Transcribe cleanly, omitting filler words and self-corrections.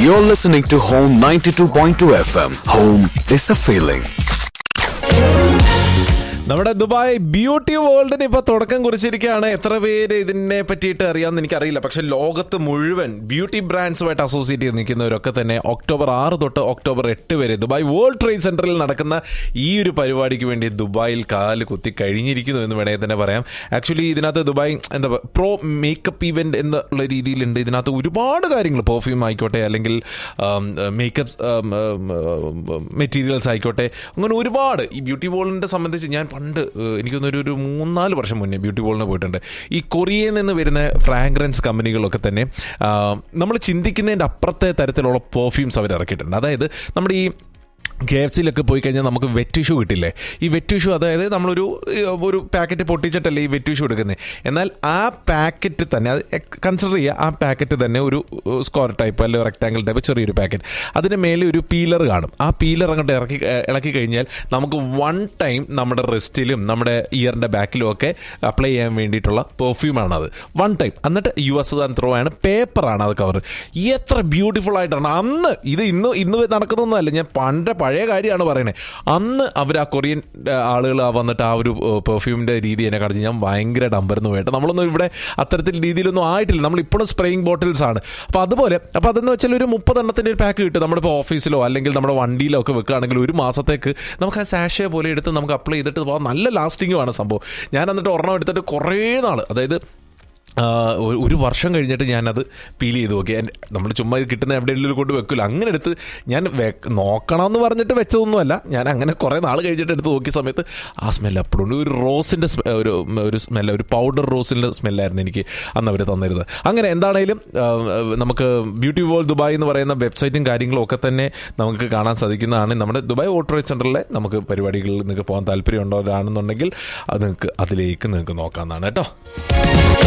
You're listening to Home 92.2 FM. Home is a feeling. നമ്മുടെ Dubai beauty വേൾഡിന് ഇപ്പോൾ തുടക്കം കുറിച്ചിരിക്കുകയാണ്. എത്ര പേര് ഇതിനെ പറ്റിയിട്ട് അറിയാമെന്ന് എനിക്കറിയില്ല. പക്ഷെ ലോകത്ത് മുഴുവൻ ബ്യൂട്ടി ബ്രാൻഡ്സുമായിട്ട് അസോസിയേറ്റ് ചെയ്ത് നിൽക്കുന്നവരൊക്കെ തന്നെ ഒക്ടോബർ 6 തൊട്ട് ഒക്ടോബർ 8 വരെ ദുബായ് വേൾഡ് ട്രേഡ് സെന്ററിൽ നടക്കുന്ന ഈ ഒരു പരിപാടിക്ക് വേണ്ടി ദുബായിൽ കാല് കുത്തി കഴിഞ്ഞിരിക്കുന്നു എന്ന് വേണമെങ്കിൽ തന്നെ പറയാം. ആക്ച്വലി ഇതിനകത്ത് ദുബായ് എന്താ പ്രോ മേക്കപ്പ് ഇവന്റ് എന്നുള്ള രീതിയിലുണ്ട്. ഇതിനകത്ത് ഒരുപാട് കാര്യങ്ങൾ, പെർഫ്യൂം ആയിക്കോട്ടെ, അല്ലെങ്കിൽ മേക്കപ്പ് മെറ്റീരിയൽസ് ആയിക്കോട്ടെ, അങ്ങനെ ഒരുപാട് ഈ ബ്യൂട്ടി വേൾഡിനെ സംബന്ധിച്ച് ഞാൻ പണ്ട് എനിക്കൊന്നൊരു 3-4 വർഷം മുന്നേ ബ്യൂട്ടി വേൾഡിന് പോയിട്ടുണ്ട്. ഈ കൊറിയയിൽ നിന്ന് വരുന്ന ഫ്രാഗ്രൻസ് കമ്പനികളൊക്കെ തന്നെ നമ്മൾ ചിന്തിക്കുന്നതിൻ്റെ അപ്പുറത്തെ തരത്തിലുള്ള പെർഫ്യൂംസ് അവർ ഇറക്കിയിട്ടുണ്ട്. അതായത് നമ്മുടെ ഈ KFCയിലൊക്കെ പോയി കഴിഞ്ഞാൽ നമുക്ക് വെറ്റ് ടിഷ്യൂ കിട്ടില്ലേ? ഈ വെറ്റ് ടിഷ്യൂ, അതായത് നമ്മളൊരു പാക്കറ്റ് പൊട്ടിച്ചിട്ടല്ലേ ഈ വെറ്റ് ടിഷ്യൂ എടുക്കുന്നത്. എന്നാൽ ആ പാക്കറ്റ് തന്നെ, അത് കൺസിഡർ ചെയ്യുക, ആ പാക്കറ്റ് തന്നെ ഒരു സ്ക്വയർ ടൈപ്പ് അല്ലെങ്കിൽ റെക്ടാങ്കിൾ ടൈപ്പ് ചെറിയൊരു പാക്കറ്റ്, അതിന് മേലെ ഒരു പീലർ കാണും. ആ പീലർ അങ്ങോട്ട് ഇളക്കി കഴിഞ്ഞാൽ നമുക്ക് വൺ ടൈം നമ്മുടെ റിസ്റ്റിലും നമ്മുടെ ഇയറിൻ്റെ ബാക്കിലും ഒക്കെ അപ്ലൈ ചെയ്യാൻ വേണ്ടിയിട്ടുള്ള പെർഫ്യൂമാണത്. One time. എന്നിട്ട് US ആൻഡ് ത്രോ ആണ്, പേപ്പറാണ് അത് കവർ. എത്ര ബ്യൂട്ടിഫുൾ ആയിട്ടാണ് അന്ന്, ഇത് ഇന്ന് നടക്കുന്നൊന്നുമല്ല, ഞാൻ പഴയ കാര്യമാണ് പറയുന്നത്. അന്ന് അവർ ആ കൊറിയൻ ആളുകൾ വന്നിട്ട് ആ ഒരു പെർഫ്യൂമിൻ്റെ രീതി എന്നെ കാണിച്ച് ഞാൻ ഭയങ്കര ഡമ്പർന്ന് പോയിട്ട്. നമ്മളൊന്നും ഇവിടെ അത്തരത്തിൽ രീതിയിലൊന്നും ആയിട്ടില്ല. നമ്മളിപ്പോഴും സ്പ്രേയിങ് ബോട്ടിൽസ് ആണ്. അപ്പോൾ അതുപോലെ, അപ്പോൾ അതെന്ന് വെച്ചാൽ ഒരു 30 എണ്ണത്തിൻ്റെ ഒരു പാക്ക് കിട്ടും. നമ്മളിപ്പോൾ ഓഫീസിലോ അല്ലെങ്കിൽ നമ്മുടെ വണ്ടിയിലോ ഒക്കെ വെക്കുകയാണെങ്കിൽ ഒരു മാസത്തേക്ക് നമുക്ക് ആ സാഷേ പോലെ എടുത്ത് നമുക്ക് അപ്ലൈ ചെയ്തിട്ട് പോകാൻ നല്ല ലാസ്റ്റിങ്ങുമാണ് സംഭവം. ഞാൻ എന്നിട്ട് ഒരെണ്ണം എടുത്തിട്ട് കുറേ നാൾ, അതായത് 1 വർഷം കഴിഞ്ഞിട്ട് ഞാനത് പീൽ ചെയ്ത് നോക്കി. നമ്മൾ ചുമ്മാ ഇത് കിട്ടുന്ന എവിടെയെങ്കിലും കൊണ്ട് വെക്കില്ല. അങ്ങനെ എടുത്ത് ഞാൻ നോക്കണമെന്ന് പറഞ്ഞിട്ട് വെച്ചതൊന്നുമല്ല, ഞാൻ അങ്ങനെ കുറേ നാൾ കഴിഞ്ഞിട്ട് എടുത്ത് നോക്കിയ സമയത്ത് ആ സ്മെല്ല് അപ്പോഴുണ്ട്. ഒരു റോസിൻ്റെ ഒരു സ്മെല്ല്, ഒരു പൗഡർ റോസിൻ്റെ സ്മെല്ലായിരുന്നു എനിക്ക് അന്ന് അവർ തന്നിരുന്നത്. അങ്ങനെ എന്താണേലും നമുക്ക് ബ്യൂട്ടി വേൾഡ് ദുബായ് എന്ന് പറയുന്ന വെബ്സൈറ്റും കാര്യങ്ങളും ഒക്കെ തന്നെ നമുക്ക് കാണാൻ സാധിക്കുന്നതാണ്. നമ്മുടെ ദുബായ് വേൾഡ് ട്രേഡ് സെൻറ്ററിലെ നമുക്ക് പരിപാടികളിൽ നിങ്ങൾക്ക് പോകാൻ താല്പര്യമുള്ളവരാണെന്നുണ്ടെങ്കിൽ അത് നിങ്ങൾക്ക് അതിലേക്ക് നിങ്ങൾക്ക് നോക്കാവുന്നതാണ് കേട്ടോ.